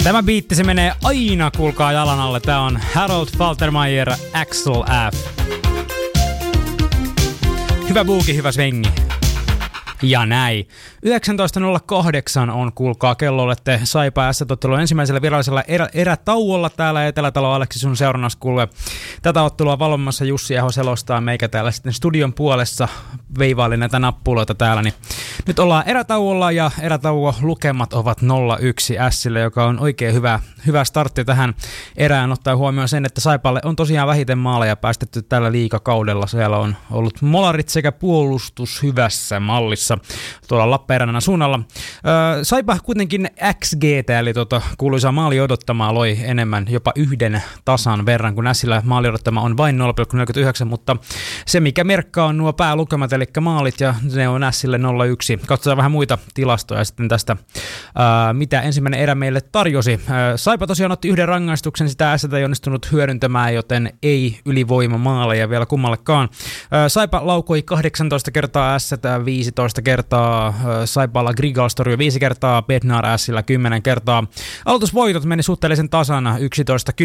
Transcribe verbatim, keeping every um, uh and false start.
Tämä biitti se menee aina, kuulkaa, jalan alle. Tää on Harold Faltermeyer, Axel F. Hyvä buuki, hyvä svengi. Ja näin. yhdeksäntoista nolla kahdeksan on, kuulkaa, kello, olette Saipa S-ottelun ensimmäisellä virallisella erä, erätauolla täällä Etelätalo Aleksi sun seurannassa, kuulue. Tätä ottelua valvomassa Jussi Aho selostaa, meikä täällä sitten studion puolessa veivaili näitä nappuloita täällä. Niin nyt ollaan erätauolla ja erätauon lukemat ovat nolla yksi Sille, joka on oikein hyvä, hyvä startti tähän erään, ottaa huomioon sen, että Saipalle on tosiaan vähiten maaleja päästetty tällä liigakaudella. Siellä on ollut molarit sekä puolustus hyvässä mallissa tuolla Lappeenrannan suunnalla. Öö, Saipa kuitenkin X G:tä, eli tuota kuuluisaa maali odottamaa, loi enemmän, jopa yhden tasan verran, kun Sillä maali odottama on vain nolla pilkku neljäkymmentäyhdeksän, mutta se mikä merkkaa on nuo päälukemat, eli maalit, ja ne on Sille nolla yksi. Katsotaan vähän muita tilastoja sitten tästä, öö, mitä ensimmäinen erä meille tarjosi. Öö, Saipa tosiaan otti yhden rangaistuksen, sitä S ei onnistunut hyödyntämään, joten ei ylivoimamaaleja vielä kummallekaan. Öö, Saipa laukoi kahdeksantoista kertaa, S viisitoista kertaa, Saipalla Grigals torjui viisi kertaa, Bednar Sillä kymmenen kertaa. Aloitusvoitot meni suhteellisen tasana, yksitoista